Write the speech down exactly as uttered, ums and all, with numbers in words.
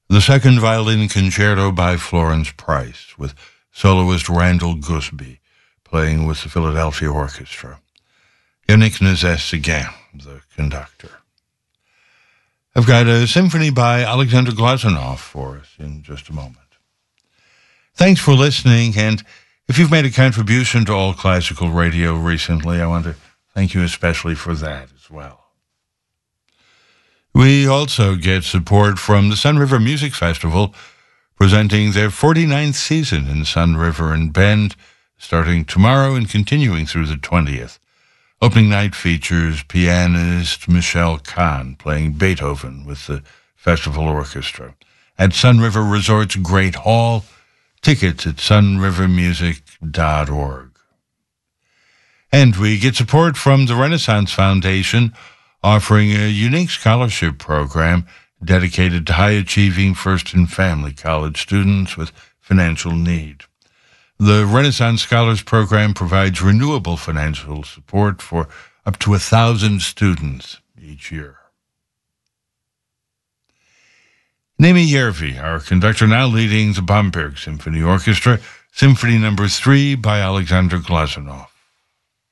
The Second Violin Concerto by Florence Price, with soloist Randall Gusby playing with the Philadelphia Orchestra. Yannick Nézet-Séguin, the conductor. I've got a symphony by Alexander Glazunov for us in just a moment. Thanks for listening, and if you've made a contribution to All Classical Radio recently, I want to thank you especially for that as well. We also get support from the Sun River Music Festival, presenting their forty-ninth season in Sun River and Bend, starting tomorrow and continuing through the twentieth. Opening night features pianist Michelle Kahn playing Beethoven with the festival orchestra at Sun River Resort's Great Hall. Tickets at sun river music dot org. And we get support from the Renaissance Foundation, offering a unique scholarship program dedicated to high-achieving first and family college students with financial need. The Renaissance Scholars Program provides renewable financial support for up to a thousand students each year. Nemi Järvi, our conductor, now leading the Bamberg Symphony Orchestra, Symphony Number Three by Alexander Glazunov.